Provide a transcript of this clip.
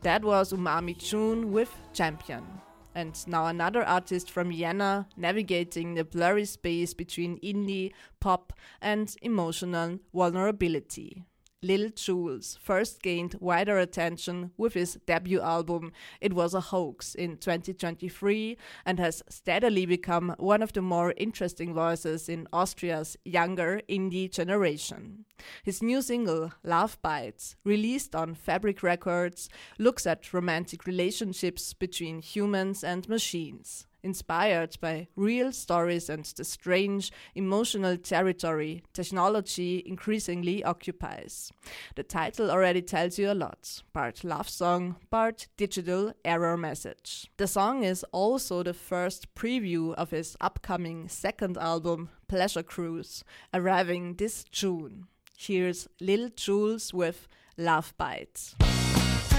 That was Umami June with Champion. And now another artist from Vienna navigating the blurry space between indie, pop and emotional vulnerability. Lil Jules first gained wider attention with his debut album It Was a Hoax in 2023 and has steadily become one of the more interesting voices in Austria's younger indie generation. His new single, Love Bites, released on Fabric Records, looks at romantic relationships between humans and machines. Inspired by real stories and the strange, emotional territory technology increasingly occupies. The title already tells you a lot. Part love song, part digital error message. The song is also the first preview of his upcoming second album, Pleasure Cruise, arriving this June. Here's Lil Jules with Love Bites.